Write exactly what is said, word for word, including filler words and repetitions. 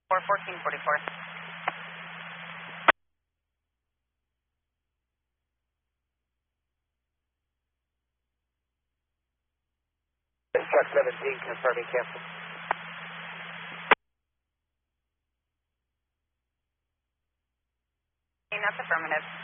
four fourteen forty-four. Truck seventeen confirming cancel. That's affirmative.